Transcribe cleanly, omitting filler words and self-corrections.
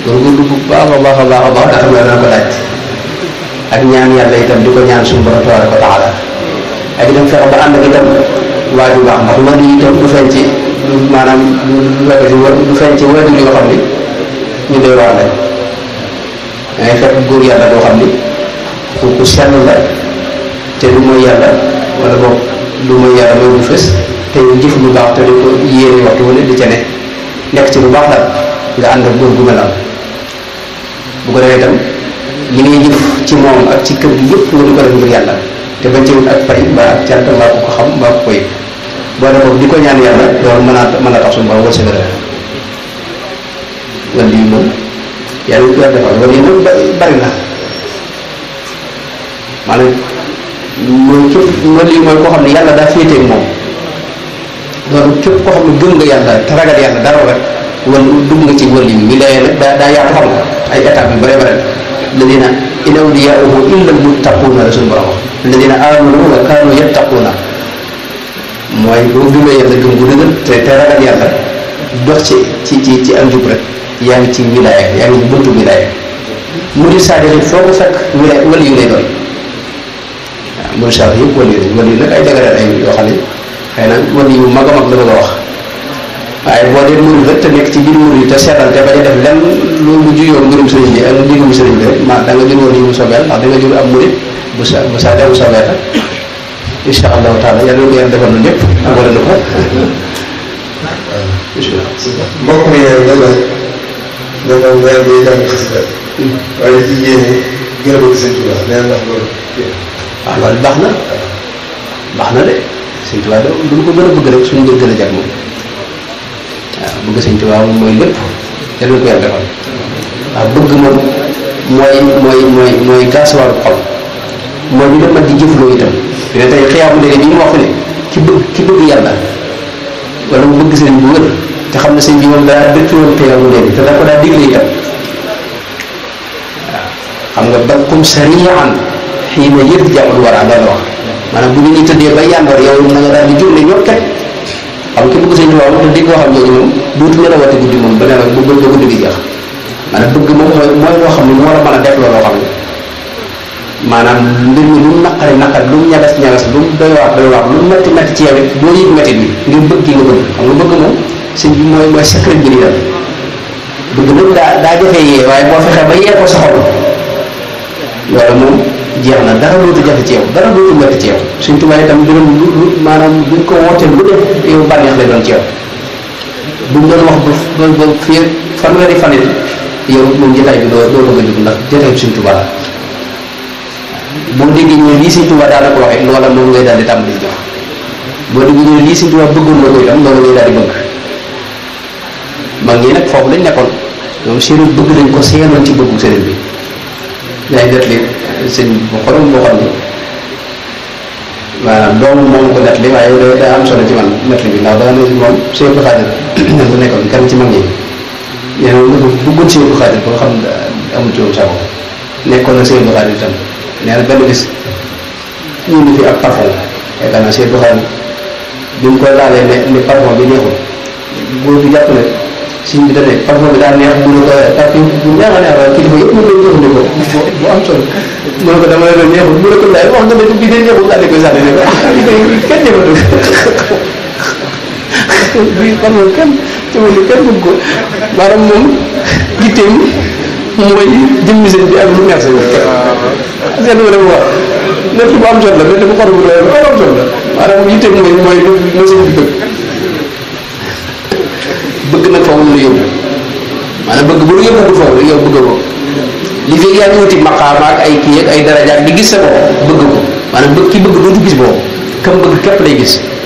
góorgóorlu bu baax a baax a baax a baax da xam ne dana ko laaj ak ñaan yàlla itam di ko ñaan suñu borom tabaraka wa taala ak itam fexe ba ànd ak itam waa ju baax ndax wàllu itam du feeñ ci maanaam du feeñ ci waajur yoo xam ni ñu doy waar lañ dangay fekk góor yàlla boo xam ni ku sell la te du mooy yàlla wala boog du mooy yàlla mooy bu fës te jëf lu baax te di ko yéene waxtu wu ne di ca ne nekk ci lu baax daal nga ànd ak góor gu mel bu ko defee itam li ngay jëf ci moom ak ci kër gi yëpp nga di ko def ngir yàlla te bañ ci wut ak fay mbaa ak cant mbaa ko xam mbaa ko koy boo defoon di ko ñaan yàlla loolu mën a tax suñu borom wërsëgal la wala yi moom yàlla ko yàlla defal wala yi nag bari na maanaam mooy képp wala yi mooy koo xam ne yàlla daa féeteeg moom loolu képp koo xam ne gëm nga yàlla te ragal yàlla dara rek wala dugg nga ci wàll yi wilaaya nag daa yaatu xam nga ay étapes yu bare bare alladina in awliyauhu illa almuttaquuna la suñu borom wax alladina amanu wa kaanu yattaquuna mooy boo gëmee yàlla gëm gu dëgër te ragal yàlla dox ci ak njub rek yaa ngi ci wilaaya yaa ngi ci buntu wilaaya murid saadiq it foo ko fekk wilaaya wàll yu lay doon waaw murid saadiq yëpp wàll yu lañ wàll yu nag ay dagaral ay yoo xam ne xëy na wàll yu mag a mag la bëgg a wax waaye boo dee murid rek te nekk ci biir murid yi te seetal te bañ a def lenn lu juyoo mbirum sëriñ bi ak ndigalu sëriñ bi rek da nga jur woon yi mu sobeel ndax da nga jur ab murid bu sa dem sobeel la incha allahu taala yàlla na ko yàlla defal na ñëpp wala na ko mbokk mi dafa weer bi jàng xasida waaye ci yéene gën a bëgg sëñ Tuubaa nee ndax loolu waaw loolu baax na de sëñ Tuubaa da duñ ko gën a bëgg rek suñu ngir gën a jag moom waaw bëgg sëñ Tuubaa moom mooy lépp yàlla na ko yàlla defal waaw bëgg moom mooy gaasuwaaru xol mooy ñu dem di jëfloo itam fi ne tey xiyaamu léegi bi mu wax ne ki bëgg yàlla wala mu bëgg sëriñ bu wër te xam ne sëñ bi moom daa dëkk woon xiyaamu léegi te da ko daa digle itam waaw xam nga balkum sarian xiina yarja'ul wara la wax maanaam bu ñu ni tëddee ba yàndoor yow na nga daal di jóg ne ñokket xam ki bëgg sëñ Tuubaa moom te dégg waxam jooju moom duutu ne la wate guddi moom ba ne nag bu bëgg ba guddi gi jeex maanaam bëgg moom mooy loo xam ne moo la mën a def looloo xam ne maanaam mbir mi lu mu naqari lu mu ñagas lu mu doy waar lu mu metti ci yow it boo yëg metti bi ngir bëgg gi nga bëgg xam nga bëgg moom sëñ bi mooy secret bi di def bëgg nag daa jafee yee waaye boo fexee ba yee ko sa xol loolu moom jeex na dara dootu jafe ci yow dara dootu metti ci yow Sëñ Tuubaa itam mbirum lu maanaam buñ ko wootee lu def yow bànneex lay doon ci yow buñ doon wax ba fii fanweeri fan it yow moom jotaay bi doo bëgg a jóg ndax jotaay bi Sëñ Tuubaa boo déggee ñu lii Sëñ Tuubaa daal ko waxee loola moom ngay daal di tàmbali jox boo déggee ñu lii Sëñ Tuubaa bëggoon na ko itam loolu ngay daal di bëgg mag ñi nag foofu lañ nekkoon ñoom seenu bëgg dañ ko seenoon ci bëggu sëriñ bi yaay net li sëñ bu xorom boo xam ne maanaam doomu moom ko net li waaye daa am solo ci man net li bi ndax dana ne moom Sëñ Abdou Khadir bu nekkoon kenn ci mag ñi nee na bëggoon Sëñ Abdou Khadir ba nga xam ne amul ci woon sago nekkoon na Sëñ Abdou Khadir itam nee na benn bis ñu ngi fi ak parfum yaakaar naa Sëñ Abdou Khadir bi mu koy laalee ne parfum bi neexul góor bi jàpp ne siñ bi dane parfum bi daal neex bu ñu ko parce que bu neex a neex waaye kilifa yëpp mën nañu jëfandikoo bu am solo mu ne ko dama ne neexul mu ne ko laay wax nga ne bii de neexul daal di koy sànni ne ko kenn jëfandikoo bii parfum kenn bëgg ko maanaam moom gitteem mooy jëmmi sëñ bi ak lu neex sëñ bi seen wala mu wax nekk bu am solo la mais dafa xor bu doy am solo la maanaam gitteem mooy lu sëñ bi bëgg nag foofu la yóbbu maanaam bëgg bu lu yóbbu foofu rek yow bëgg ko li fekk yaa ngi wuti maqaama ak ay kii ak ay daraja ak di gis sa bopp bëgg ko maanaam bëgg ki bëgg dootu gis boobu kam bëgg képp lay gis